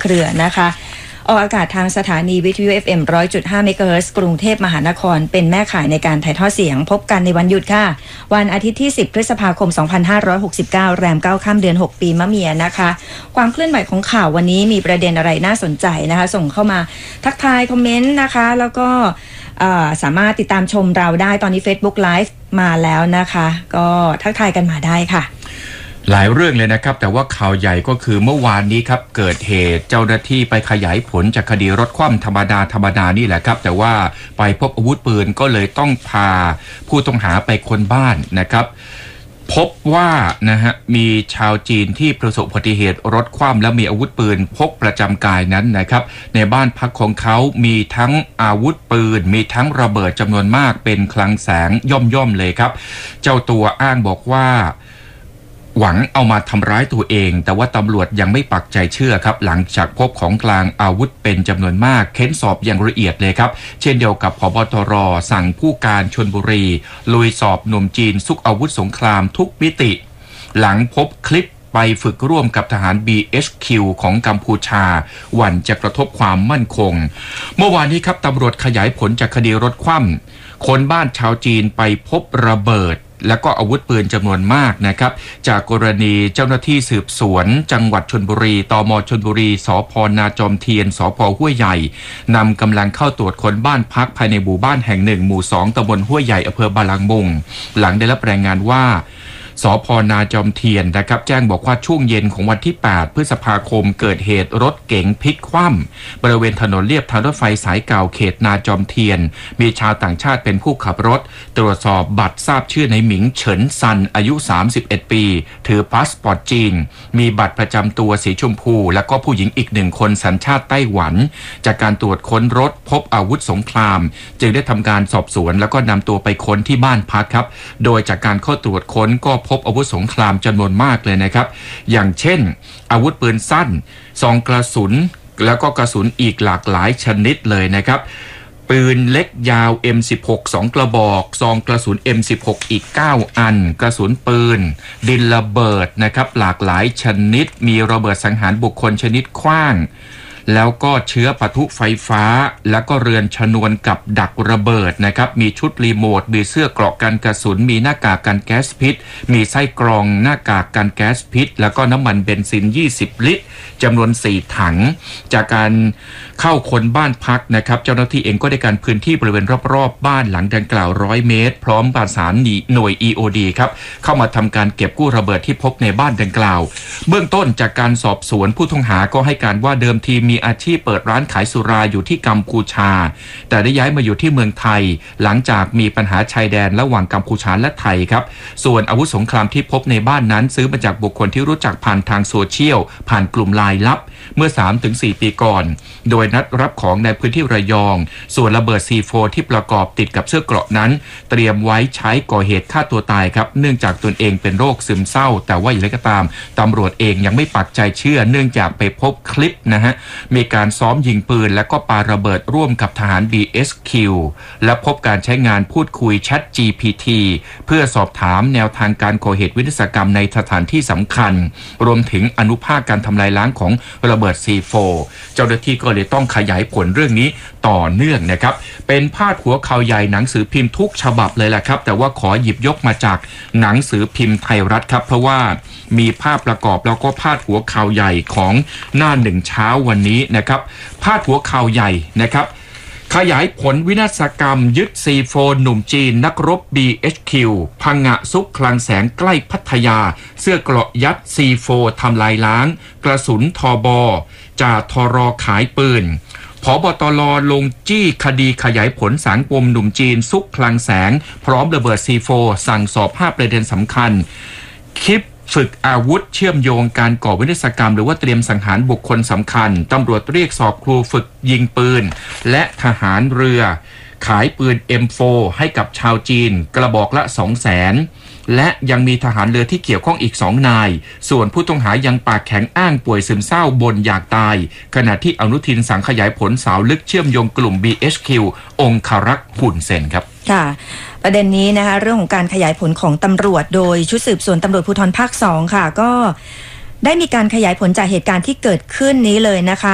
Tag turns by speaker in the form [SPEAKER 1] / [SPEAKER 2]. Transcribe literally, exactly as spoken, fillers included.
[SPEAKER 1] รือนะคะออกอากาศทางสถานีวิทยุ เอฟ เอ็ม หนึ่งร้อยจุดห้า เมกะเฮิรตซ์กรุงเทพมหานครเป็นแม่ข่ายในการถ่ายทอดเสียงพบกันในวันหยุดค่ะวันอาทิตย์ที่สิบพฤษภาคมสองพันห้าร้อยหกสิบเก้าแรมเก้าค่ำเดือนหกปีมะเมียนะคะความเคลื่อนไหวของข่าววันนี้มีประเด็นอะไรน่าสนใจนะคะส่งเข้ามาทักทายคอมเมนต์นะคะแล้วก็สามารถติดตามชมเราได้ตอนนี้ Facebook Live มาแล้วนะคะก็ทักทายกันมาได้ค่ะ
[SPEAKER 2] หลายเรื่องเลยนะครับแต่ว่าข่าวใหญ่ก็คือเมื่อวานนี้ครับเกิดเหตุเจ้าหน้าที่ไปขยายผลจากคดีรถคว่ำธรรมดาธรรมดานี่แหละครับแต่ว่าไปพบอาวุธปืนก็เลยต้องพาผู้ต้องหาไปค้นบ้านนะครับพบว่านะฮะมีชาวจีนที่ประสบอุบัติเหตุรถคว่ำและมีอาวุธปืนพกประจำกายนั้นนะครับในบ้านพักของเขามีทั้งอาวุธปืนมีทั้งระเบิดจำนวนมากเป็นคลังแสงย่อมๆเลยครับเจ้าตัวอ้างบอกว่าหวังเอามาทำร้ายตัวเองแต่ว่าตำรวจยังไม่ปักใจเชื่อครับหลังจากพบของกลางอาวุธเป็นจำนวนมากเค้นสอบอย่างละเอียดเลยครับเช่นเดียวกับผบตรสั่งผู้การชลบุรีลุยสอบหนุ่มจีนซุกอาวุธสงครามทุกมิติหลังพบคลิปไปฝึกร่วมกับทหาร บี เอช คิว ของกัมพูชาหวั่นจะกระทบความมั่นคงเมื่อวานนี้ครับตำรวจขยายผลจากคดีรถคว่ำคนบ้านชาวจีนไปพบระเบิดและก็อาวุธปืนจำนวนมากนะครับจากกรณีเจ้าหน้าที่สืบสวนจังหวัดชลบุรีตม.ชลบุรีสภ.นาจอมเทียนสภ.ห้วยใหญ่นำกำลังเข้าตรวจค้นบ้านพักภายในหมู่บ้านแห่งหนึ่งหมู่สองตำบลห้วยใหญ่อำเภอบาลังมุงหลังได้รับรายงานว่าสภ.นาจอมเทียนนะครับแจ้งบอกว่าช่วงเย็นของวันที่แปดพฤษภาคมเกิดเหตุรถเก๋งพลิกคว่ำบริเวณถนนเลียบทางรถไฟสายเก่าเขตนาจอมเทียนมีชาวต่างชาติเป็นผู้ขับรถตรวจสอบบัตรทราบชื่อในหมิงเฉินซันอายุสามสิบเอ็ดปีถือพาสปอร์ตจีนมีบัตรประจำตัวสีชมพูและก็ผู้หญิงอีกหนึ่งคนสัญชาติไต้หวันจากการตรวจค้นรถพบอาวุธสงครามจึงได้ทำการสอบสวนแล้วก็นำตัวไปค้นที่บ้านพักครับโดยจากการเข้าตรวจค้นก็พบอาวุธสงครามจำนวนมากเลยนะครับอย่างเช่นอาวุธปืนสั้นซองกระสุนแล้วก็กระสุนอีกหลากหลายชนิดเลยนะครับปืนเล็กยาว เอ็ม สิบหก สองกระบอกซองกระสุน เอ็ม สิบหก อีกเก้าอันกระสุนปืนดินระเบิดนะครับหลากหลายชนิดมีระเบิดสังหารบุคคลชนิดขว้างแล้วก็เชื้อปะทุไฟฟ้าแล้วก็เรือนชนวนกับดักระเบิดนะครับมีชุดรีโมทมีเสื้อเกราะกันกระสุนมีหน้ากากกันแก๊สพิษมีไส้กรองหน้ากากกันแก๊สพิษแล้วก็น้ำมันเบนซินยี่สิบลิตรจำนวนสี่ถังจากการเข้าค้นบ้านพักนะครับเจ้าหน้าที่เองก็ได้การพื้นที่บริเวณรอบๆบ้านหลังดังกล่าวร้อยเมตรพร้อมประสานหน่วย อี โอ ดี ครับเข้ามาทำการเก็บกู้ระเบิดที่พบในบ้านดังกล่าวเบื้องต้นจากการสอบสวนผู้ต้องหาก็ให้การว่าเดิมทีมีอาชีพเปิดร้านขายสุราอยู่ที่กัมพูชาแต่ได้ย้ายมาอยู่ที่เมืองไทยหลังจากมีปัญหาชายแดนระหว่างกัมพูชาและไทยครับส่วนอาวุธสงครามที่พบในบ้านนั้นซื้อมาจากบุคคลที่รู้จักผ่านทางโซเชียลผ่านกลุ่มไลน์ลับเมื่อ สามถึงสี่ ปีก่อนโดยนัดรับของในพื้นที่ระยองส่วนระเบิด ซี โฟร์ ที่ประกอบติดกับเสื้อเกราะนั้นเตรียมไว้ใช้ก่อเหตุฆ่าตัวตายครับเนื่องจากตนเองเป็นโรคซึมเศร้าแต่ว่าอย่างไรก็ตามตำรวจเองยังไม่ปักใจเชื่อเนื่องจากไปพบคลิปนะฮะมีการซ้อมยิงปืนและก็ปาระเบิดร่วมกับทหาร บี เอส คิว และพบการใช้งานพูดคุยแชท จี พี ที เพื่อสอบถามแนวทางการก่อเหตุวินาศกรรมในสถานที่สำคัญรวมถึงอนุภาคการทำลายล้างของระเบิด ซี โฟร์ เจ้าหน้าที่ก็เลยต้องขยายผลเรื่องนี้ต่อเนื่องนะครับเป็นพาดหัวข่าวใหญ่หนังสือพิมพ์ทุกฉบับเลยแหละครับแต่ว่าขอหยิบยกมาจากหนังสือพิมพ์ไทยรัฐครับเพราะว่ามีภาพประกอบแล้วก็พาดหัวข่าวใหญ่ของหน้าหนึ่งเช้าวันนี้นะครับพาดหัวข่าวใหญ่นะครับขยายผลวินาศกรรมยึด ซี โฟร์ หนุ่มจีนนักรบ บี เอช คิว พังงะซุกคลังแสงใกล้พัทยาเสื้อเกราะยัด ซี โฟร์ ทำลายล้างกระสุนทบจ่าทรขายปืนผบตรลงจี้คดีขยายผลสางปมหนุ่มจีนซุกคลังแสงพร้อมระเบิด ซี โฟร์ สั่งสอบห้าประเด็นสำคัญคลิปฝึกอาวุธเชื่อมโยงการก่อวินาศกรรมหรือว่าเตรียมสังหารบุคคลสำคัญตำรวจเรียกสอบครูฝึกยิงปืนและทหารเรือขายปืน เอ็ม โฟร์ ให้กับชาวจีนกระบอกละ สองแสน และยังมีทหารเรือที่เกี่ยวข้องอีกสองนายส่วนผู้ต้องหายังปากแข็งอ้างป่วยซึมเศร้าบ่นอยากตายขณะที่อนุทินสั่งขยายผลสาวลึกเชื่อมโยงกลุ่ม บี เอช คิว องครักษ์หุ่นเซนครับ
[SPEAKER 1] ค่ะประเด็นนี้นะคะเรื่องของการขยายผลของตำรวจโดยชุดสืบสวนตำรวจภูธรภาคสองค่ะก็ได้มีการขยายผลจากเหตุการณ์ที่เกิดขึ้นนี้เลยนะคะ